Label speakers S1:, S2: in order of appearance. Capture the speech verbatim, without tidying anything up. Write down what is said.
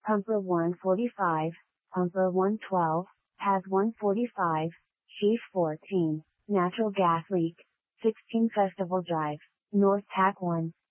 S1: Pumper one forty-five, Pumper one twelve, Paz one forty-five, Chief fourteen, Natural gas leak, sixteen Festival Drive, North Tack one.